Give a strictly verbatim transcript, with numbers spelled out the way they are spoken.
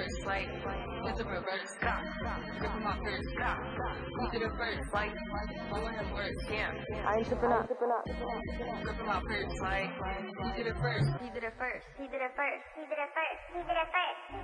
first, like, with the reverse, stop, gripping my first, stop, we did it first, like, doing it worse, yeah. I ain't tripping up, tripping up. Gripping my first, like, we did it first. He did it first. He did it first. He did it first. He did it first.